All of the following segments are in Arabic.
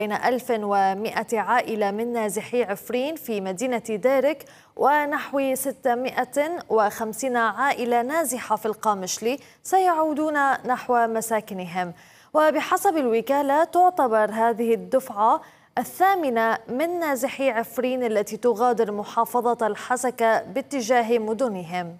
بين 1100 عائلة من نازحي عفرين في مدينة ديرك ونحو 650 عائلة نازحة في القامشلي سيعودون نحو مساكنهم. وبحسب الوكالة تعتبر هذه الدفعة الثامنة من نازحي عفرين التي تغادر محافظة الحسكة باتجاه مدنهم.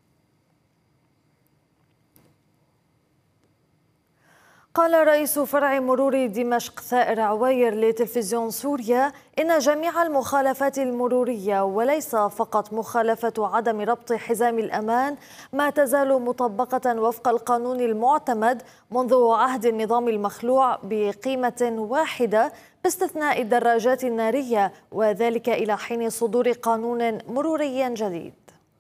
قال رئيس فرع مرور دمشق ثائر عوير لتلفزيون سوريا إن جميع المخالفات المرورية وليس فقط مخالفة عدم ربط حزام الأمان ما تزال مطبقة وفق القانون المعتمد منذ عهد النظام المخلوع بقيمة واحدة باستثناء الدراجات النارية، وذلك إلى حين صدور قانون مروري جديد.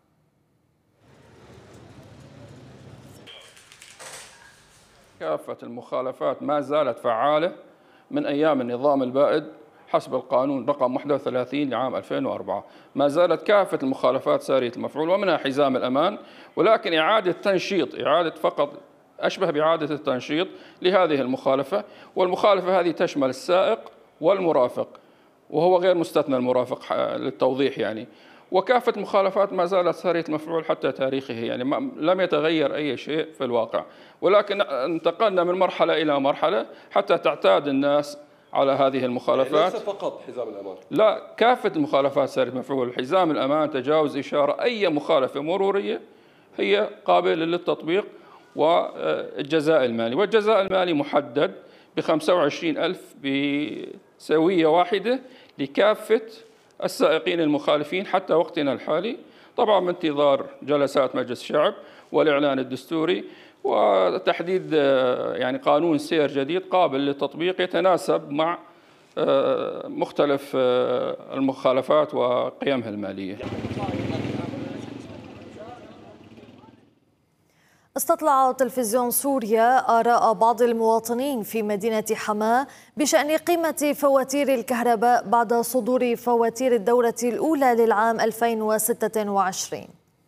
كافة المخالفات ما زالت فعالة من أيام النظام البائد حسب القانون رقم 31 لعام 2004. ما زالت كافة المخالفات سارية المفعول ومنها حزام الأمان، ولكن إعادة فقط أشبه بإعادة التنشيط لهذه المخالفة، والمخالفة هذه تشمل السائق والمرافق، وهو غير مستثنى المرافق للتوضيح يعني. وكافة مخالفات ما زالت سارية المفعول حتى تاريخه، يعني لم يتغير أي شيء في الواقع، ولكن انتقلنا من مرحلة إلى مرحلة حتى تعتاد الناس على هذه المخالفات. ليس فقط حزام الأمان، لا، كافة المخالفات سارية المفعول، حزام الأمان، تجاوز إشارة، أي مخالفة مرورية هي قابلة للتطبيق والجزاء المالي. والجزاء المالي محدد ب25,000 بسوية واحدة لكافة السائقين المخالفين حتى وقتنا الحالي، طبعا بانتظار جلسات مجلس الشعب والإعلان الدستوري وتحديد يعني قانون سير جديد قابل للتطبيق يتناسب مع مختلف المخالفات وقيمها المالية. استطلع تلفزيون سوريا آراء بعض المواطنين في مدينة حماة بشأن قيمة فواتير الكهرباء بعد صدور فواتير الدورة الأولى للعام 2026.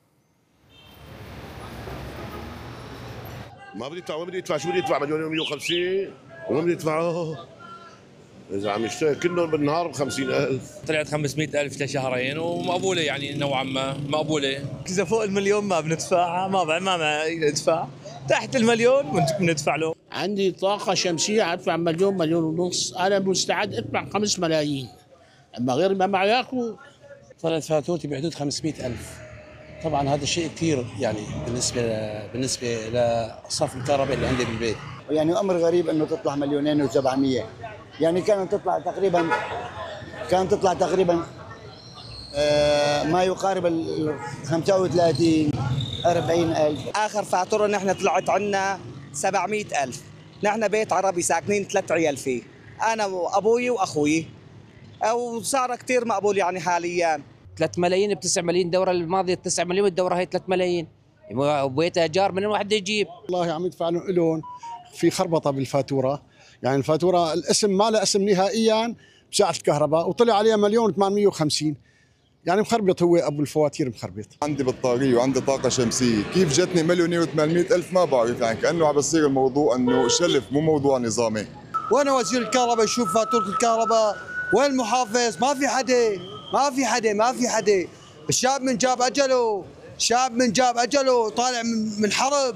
ما بدي يدفع شو بدي يدفع مليون و150 وما بدي يدفعه إذا عم يشتغل كلهم بالنهار ب50,000. طلعت 500,000 لشهرين ومقبولة، يعني نوعا ما مقبولة. إذا فوق المليون ما بندفعها، ما ندفع تحت المليون بندفع له. عندي طاقة شمسية أدفع مليون، مليون ونص، أنا مستعد أدفع 5 ملايين، أما غير ما معي ياكل. طلعت فاتورتي بحدود 500,000. طبعا هذا شيء كثير يعني بالنسبة لصرف الكهرباء اللي عندي بالبيت. يعني أمر غريب إنه تطلع 2,700,000، يعني كانت تطلع تقريبا ما يقارب 35 40,000. آخر فاتورة نحن طلعت عنا 700,000. نحن بيت عربي ساكنين 3 عيال فيه، أنا وأبوي وأخوي، وصار كتير مقبول يعني حاليا. 3 ملايين ب9 ملايين، الدورة الماضية 9 ملايين والدورة هي 3 ملايين، وبيت إيجار من الواحد يجيب. والله عم يدفع لهم في خربطة بالفاتورة، يعني الفاتورة الاسم ما له اسم نهائيا بساعة الكهرباء، وطلع عليها 1,850,000، يعني مخربط، هو أبو الفواتير مخربط. عندي بطارية وعندي طاقة شمسية، كيف جتني 1,800,000 ما بعرف، يعني كأنه عم بصير الموضوع أنه شلف مو موضوع نظامي. وأنا وزير الكهرباء يشوف فاتورة الكهرباء، وين المحافظ؟ ما في حدا. الشاب من جاب أجله، طالع من حرب.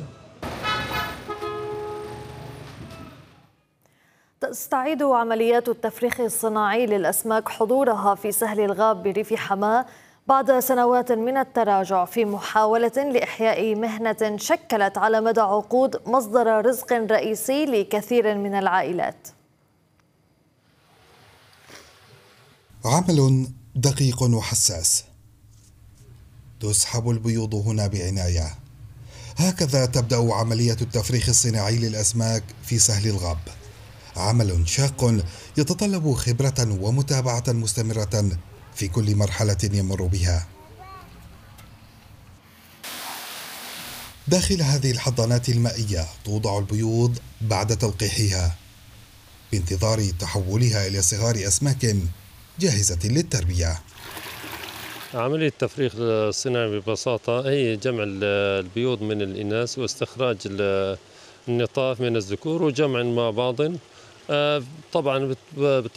تستعيد عمليات التفريخ الصناعي للأسماك حضورها في سهل الغاب بريف حماة بعد سنوات من التراجع، في محاولة لإحياء مهنة شكلت على مدى عقود مصدر رزق رئيسي لكثير من العائلات. عمل دقيق وحساس، تسحب البيوض هنا بعناية. هكذا تبدأ عملية التفريخ الصناعي للأسماك في سهل الغاب، عمل شاق يتطلب خبرة ومتابعة مستمرة في كل مرحلة يمر بها. داخل هذه الحضانات المائية توضع البيوض بعد تلقيحها بانتظار تحولها إلى صغار أسماك جاهزة للتربية. عملية التفريخ الصناعي ببساطة هي جمع البيوض من الإناث واستخراج النطاف من الذكور وجمع مع بعض طبعا